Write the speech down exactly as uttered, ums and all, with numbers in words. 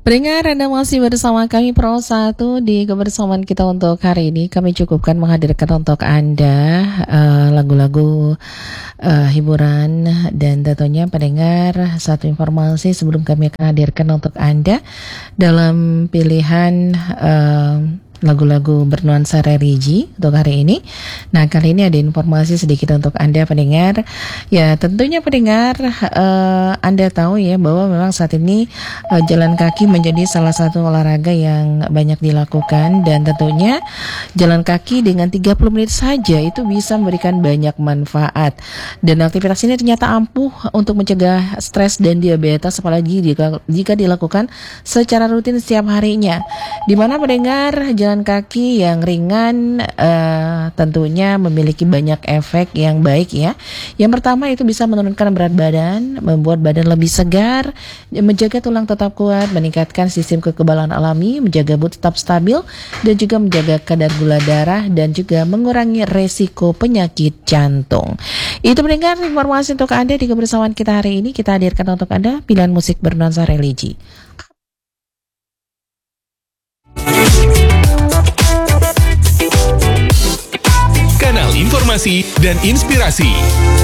Pendengar, Anda masih bersama kami Pro satu di kebersamaan kita untuk hari ini. Kami cukupkan menghadirkan untuk Anda uh, lagu-lagu uh, hiburan dan tentunya pendengar satu informasi sebelum kami akan hadirkan untuk Anda dalam pilihan uh, lagu-lagu bernuansa religi untuk hari ini. Nah, kali ini ada informasi sedikit untuk Anda pendengar. Ya, tentunya pendengar uh, Anda tahu ya bahwa memang saat ini uh, jalan kaki menjadi salah satu olahraga yang banyak dilakukan, dan tentunya jalan kaki dengan tiga puluh menit saja itu bisa memberikan banyak manfaat. Dan aktivitas ini ternyata ampuh untuk mencegah stres dan diabetes, apalagi jika, jika dilakukan secara rutin setiap harinya. Di mana pendengar, jalan kaki yang ringan uh, tentunya memiliki banyak efek yang baik ya. Yang pertama itu bisa menurunkan berat badan, membuat badan lebih segar, menjaga tulang tetap kuat, meningkatkan sistem kekebalan alami, menjaga mood tetap stabil, dan juga menjaga kadar gula darah, dan juga mengurangi resiko penyakit jantung. Itu mendengar informasi untuk Anda di kebersamaan kita hari ini. Kita hadirkan untuk Anda pilihan musik bernuansa religi. Kanal informasi dan inspirasi